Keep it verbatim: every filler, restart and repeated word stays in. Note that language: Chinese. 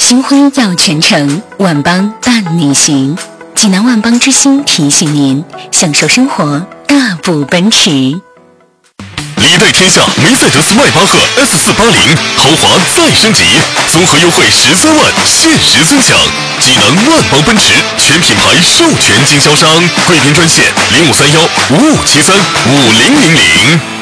金辉耀全城，万邦伴你行。济南万邦之星提醒您，享受生活，大步奔驰。 历代天下梅赛德斯迈巴赫 S 四八零豪华再升级，综合优惠十三万，限时尊享。济南万邦奔驰全品牌授权经销商，贵宾专线零五三幺五五七三五零零零。